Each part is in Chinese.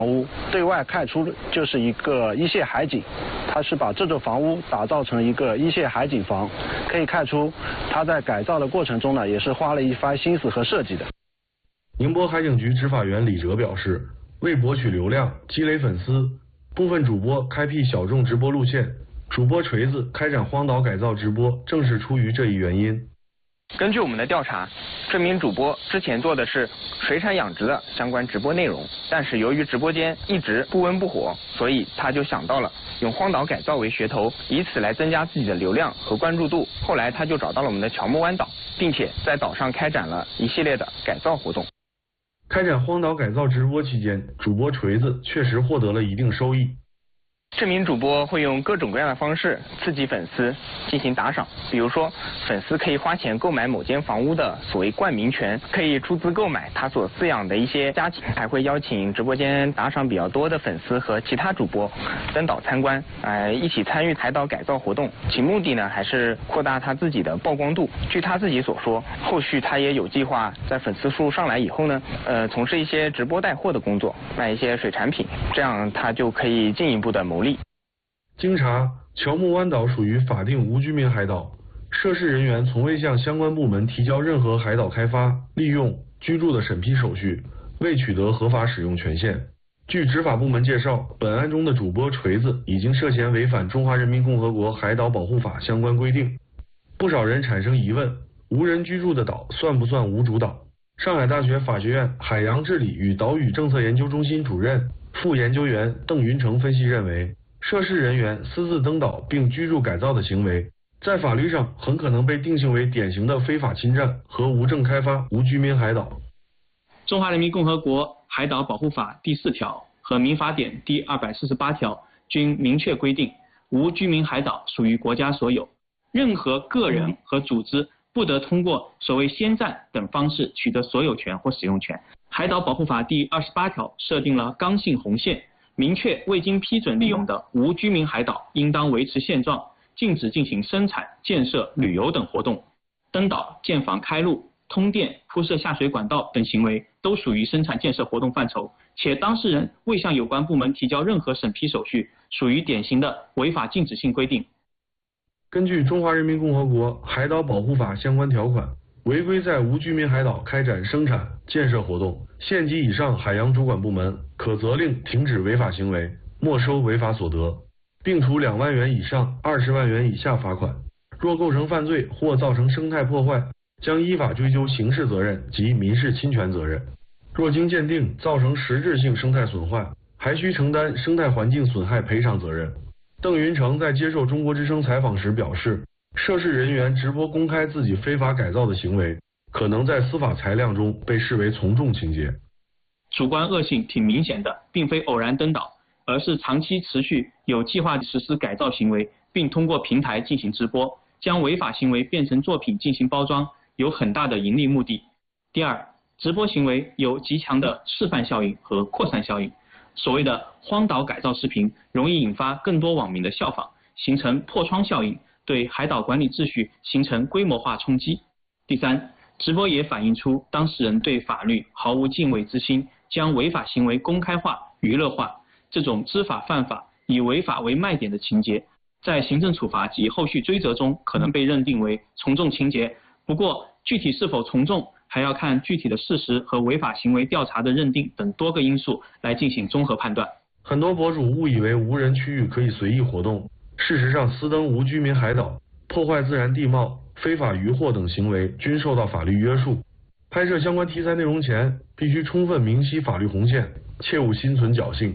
屋对外开出就是一个一线海景，它是把这座房屋打造成一个一线海景房，可以看出它在改造的过程中呢，也是花了一番心思和设计的。 宁波海警局执法员李哲表示，为博取流量、积累粉丝，部分主播开辟小众直播路线，主播锤子开展荒岛改造直播，正是出于这一原因。 根据我们的调查，这名主播之前做的是水产养殖的相关直播内容，但是由于直播间一直不温不火，所以他就想到了用荒岛改造为噱头，以此来增加自己的流量和关注度。后来他就找到了我们的乔木湾岛，并且在岛上开展了一系列的改造活动。 开展荒岛改造直播期间，主播锤子确实获得了一定收益。 这名主播会用各种各样的方式刺激粉丝进行打赏，比如说粉丝可以花钱购买某间房屋的所谓冠名权，可以出资购买他所饲养的一些家禽，还会邀请直播间打赏比较多的粉丝和其他主播登岛参观，一起参与海岛改造活动，其目的呢还是扩大他自己的曝光度。据他自己所说，后续他也有计划在粉丝数上来以后呢，从事一些直播带货的工作，卖一些水产品，这样他就可以进一步的谋利。 经查，乔木湾岛属于法定无居民海岛，涉事人员从未向相关部门提交任何海岛开发、利用、居住的审批手续，未取得合法使用权限。据执法部门介绍，本案中的主播锤子已经涉嫌违反《中华人民共和国海岛保护法》相关规定。不少人产生疑问，无人居住的岛算不算无主岛？上海大学法学院海洋治理与岛屿政策研究中心主任、副研究员邓云成分析认为，涉事人员私自登岛并居住改造的行为，在法律上很可能被定性为典型的非法侵占和无证开发无居民海岛。 中华人民共和国海岛保护法第4条和民法典第248条均明确规定，无居民海岛属于国家所有，任何个人和组织不得通过所谓先占等方式取得所有权或使用权。海岛保护法第28条设定了刚性红线，明确未经批准利用的无居民海岛应当维持现状，禁止进行生产、建设、旅游等活动。登岛、建房、开路、通电、铺设下水管道等行为都属于生产建设活动范畴，且当事人未向有关部门提交任何审批手续，属于典型的违法禁止性规定。 根据《中华人民共和国海岛保护法》相关条款，违规在无居民海岛开展生产、建设活动，县级以上海洋主管部门可责令停止违法行为，没收违法所得，并处2万元以上20万元以下罚款。若构成犯罪或造成生态破坏，将依法追究刑事责任及民事侵权责任。若经鉴定造成实质性生态损坏，还需承担生态环境损害赔偿责任。邓云成在接受中国之声采访时表示，涉事人员直播公开自己非法改造的行为，可能在司法裁量中被视为从重情节。 主观恶性挺明显的，并非偶然登岛，而是长期持续有计划实施改造行为，并通过平台进行直播，将违法行为变成作品进行包装，有很大的盈利目的。第二，直播行为有极强的示范效应和扩散效应。所谓的荒岛改造视频容易引发更多网民的效仿，形成破窗效应，对海岛管理秩序形成规模化冲击。第三，直播也反映出当事人对法律毫无敬畏之心，将违法行为公开化、娱乐化，这种知法犯法、以违法为卖点的情节，在行政处罚及后续追责中可能被认定为从重情节。不过，具体是否从重，还要看具体的事实和违法行为调查的认定等多个因素来进行综合判断。 很多博主误以为无人区域可以随意活动，事实上私登无居民海岛、破坏自然地貌、非法渔获等行为均受到法律约束。拍摄相关题材内容前，必须充分明晰法律红线，切勿心存侥幸。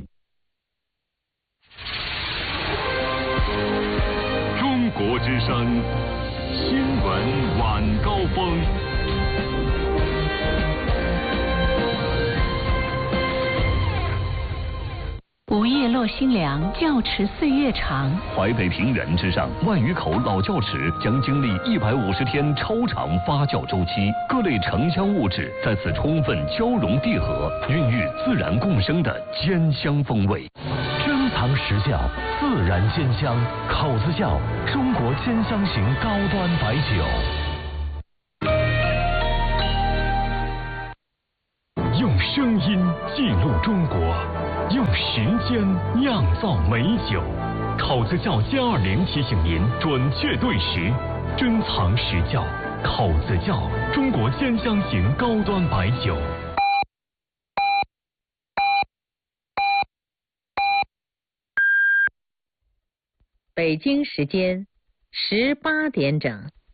中国之声新闻晚高峰。 午夜落新凉，窖池岁月长。 淮北平原之上，万余口老窖池将经历150天超长发酵周期，各类城乡物质在此充分交融递合，孕育自然共生的坚香风味。珍藏实窖，自然鲜香。口子窖，中国坚香型高端白酒。用声音记录中国。 用时间酿造美酒。考子窖歼20提醒您准确对时，珍藏实窖。考子窖，中国10香型高端白酒。 北京时间18点整。